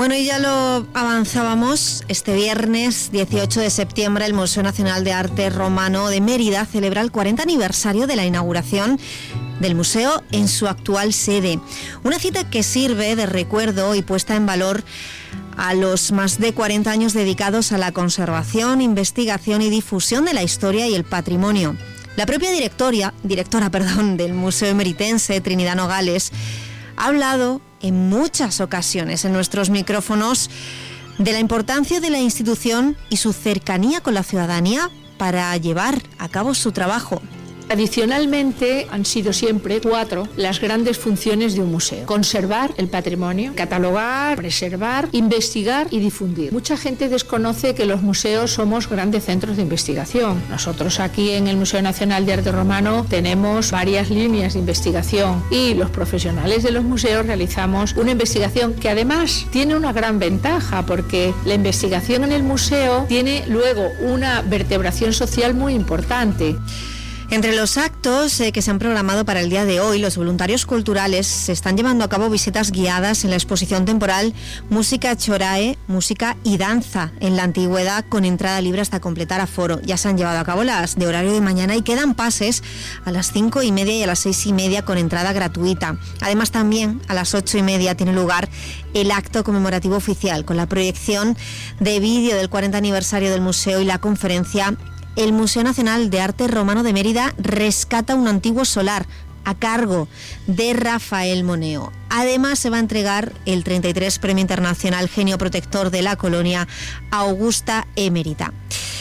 Bueno, y ya lo avanzábamos, este viernes 18 de septiembre el Museo Nacional de Arte Romano de Mérida celebra el 40 aniversario de la inauguración del museo en su actual sede. Una cita que sirve de recuerdo y puesta en valor a los más de 40 años dedicados a la conservación, investigación y difusión de la historia y el patrimonio. La propia directora del Museo Emeritense, Trinidad Nogales, ha hablado en muchas ocasiones en nuestros micrófonos de la importancia de la institución y su cercanía con la ciudadanía para llevar a cabo su trabajo. Tradicionalmente han sido siempre 4 las grandes funciones de un museo: conservar el patrimonio, catalogar, preservar, investigar y difundir. Mucha gente desconoce que los museos somos grandes centros de investigación. Nosotros aquí en el Museo Nacional de Arte Romano tenemos varias líneas de investigación y los profesionales de los museos realizamos una investigación que además tiene una gran ventaja, porque la investigación en el museo tiene luego una vertebración social muy importante. Entre los actos que se han programado para el día de hoy, los voluntarios culturales se están llevando a cabo visitas guiadas en la exposición temporal Música Chorae, Música y Danza en la Antigüedad, con entrada libre hasta completar aforo. Ya se han llevado a cabo las de horario de mañana y quedan pases a las 5:30 y a las 6:30 con entrada gratuita. Además, también a las 8:30 tiene lugar el acto conmemorativo oficial con la proyección de vídeo del 40 aniversario del museo y la conferencia El Museo Nacional de Arte Romano de Mérida rescata un antiguo solar, a cargo de Rafael Moneo. Además, se va a entregar el 33 Premio Internacional Genio Protector de la Colonia Augusta Emérita.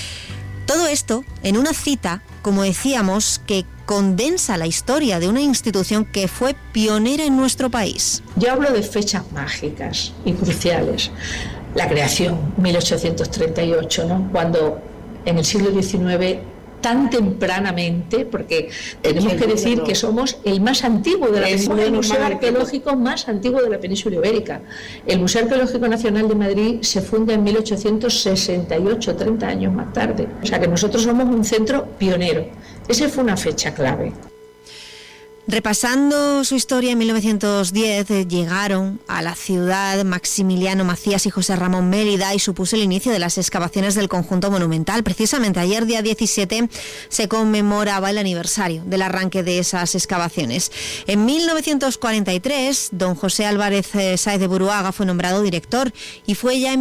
Todo esto en una cita, como decíamos, que condensa la historia de una institución que fue pionera en nuestro país. Yo hablo de fechas mágicas y cruciales. La creación, 1838, ¿no? Cuando en el siglo XIX, tan tempranamente, porque tenemos que decir que somos el más antiguo de la península, el museo arqueológico más antiguo de la península ibérica. El Museo Arqueológico Nacional de Madrid se funda en 1868, 30 años más tarde. O sea que nosotros somos un centro pionero. Esa fue una fecha clave. Repasando su historia, en 1910 llegaron a la ciudad Maximiliano Macías y José Ramón Mérida y supuso el inicio de las excavaciones del conjunto monumental. Precisamente ayer, día 17, se conmemoraba el aniversario del arranque de esas excavaciones. En 1943, don José Álvarez Sáez de Buruaga fue nombrado director y fue ya en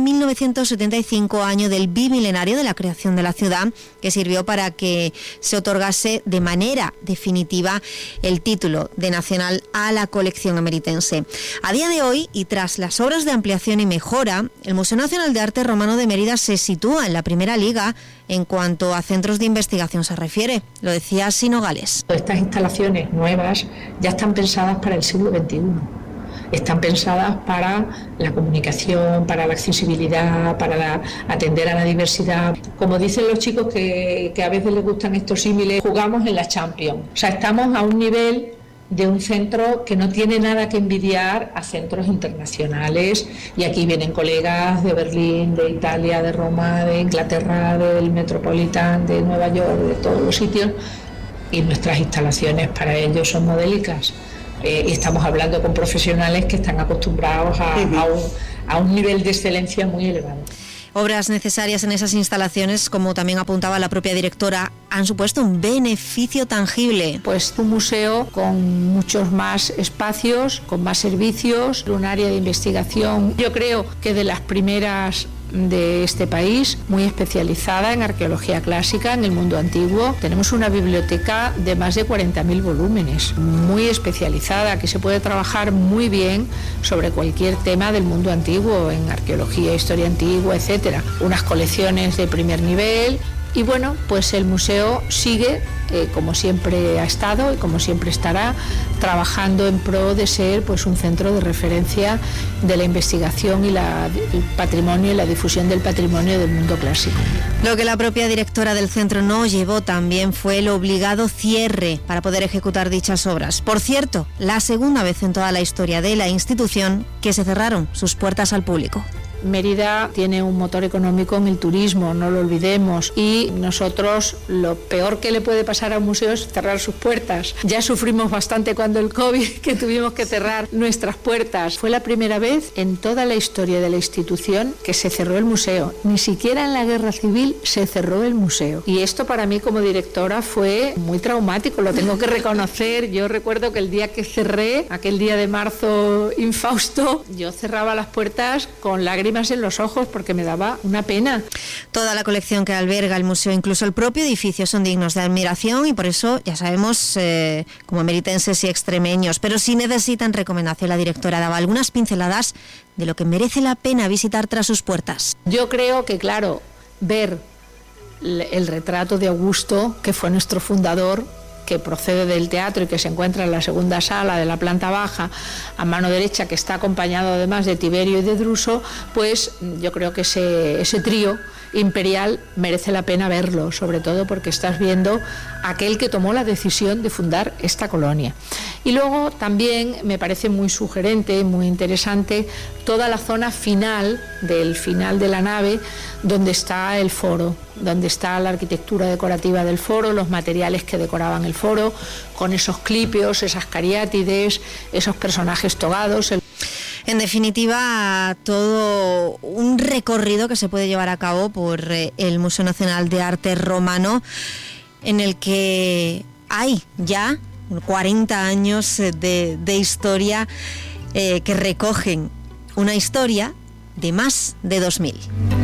1975, año del bimilenario de la creación de la ciudad, que sirvió para que se otorgase de manera definitiva el título de nacional a la colección emeritense. A día de hoy, y tras las obras de ampliación y mejora, el Museo Nacional de Arte Romano de Mérida se sitúa en la primera liga en cuanto a centros de investigación se refiere. Lo decía Nogales. Estas instalaciones nuevas ya están pensadas para el siglo XXI. Están pensadas para la comunicación, para la accesibilidad, para atender a la diversidad. Como dicen los chicos que a veces les gustan estos símiles, jugamos en la Champions. O sea, estamos a un nivel de un centro que no tiene nada que envidiar a centros internacionales, y aquí vienen colegas de Berlín, de Italia, de Roma, de Inglaterra, del Metropolitan, de Nueva York, de todos los sitios, y nuestras instalaciones para ellos son modélicas. Y estamos hablando con profesionales que están acostumbrados a un nivel de excelencia muy elevado. Obras necesarias en esas instalaciones, como también apuntaba la propia directora, han supuesto un beneficio tangible. Pues un museo con muchos más espacios, con más servicios, un área de investigación, yo creo que de las primeras de este país, muy especializada en arqueología clásica, en el mundo antiguo. Tenemos una biblioteca de más de 40.000 volúmenes, muy especializada, que se puede trabajar muy bien sobre cualquier tema del mundo antiguo, en arqueología, historia antigua, etcétera. Unas colecciones de primer nivel. Y bueno, pues el museo sigue, como siempre ha estado y como siempre estará, trabajando en pro de ser pues un centro de referencia de la investigación y el patrimonio y la difusión del patrimonio del mundo clásico. Lo que la propia directora del centro no llevó también fue el obligado cierre para poder ejecutar dichas obras. Por cierto, la segunda vez en toda la historia de la institución que se cerraron sus puertas al público. Mérida tiene un motor económico en el turismo, no lo olvidemos, y nosotros lo peor que le puede pasar a un museo es cerrar sus puertas. Ya sufrimos bastante cuando el COVID, que tuvimos que cerrar nuestras puertas. Fue la primera vez en toda la historia de la institución que se cerró el museo. Ni siquiera en la Guerra Civil se cerró el museo. Y esto para mí como directora fue muy traumático, lo tengo que reconocer. Yo recuerdo que el día que cerré, aquel día de marzo infausto, yo cerraba las puertas con lágrimas en los ojos porque me daba una pena. Toda la colección que alberga el museo, incluso el propio edificio, son dignos de admiración y por eso ya sabemos, como meritenses y extremeños, pero si necesitan recomendación, la directora daba algunas pinceladas de lo que merece la pena visitar tras sus puertas. Yo creo que, claro, ver el retrato de Augusto, que fue nuestro fundador, que procede del teatro y que se encuentra en la segunda sala de la planta baja, a mano derecha, que está acompañado además de Tiberio y de Druso, pues yo creo que ese trío imperial merece la pena verlo, sobre todo porque estás viendo aquel que tomó la decisión de fundar esta colonia. Y luego también me parece muy sugerente, muy interesante, toda la zona final de la nave, donde está el foro, donde está la arquitectura decorativa del foro, los materiales que decoraban el foro, con esos clipios, esas cariátides, esos personajes togados. En definitiva, todo un recorrido que se puede llevar a cabo por el Museo Nacional de Arte Romano, en el que hay ya 40 años de historia que recogen una historia de más de 2000.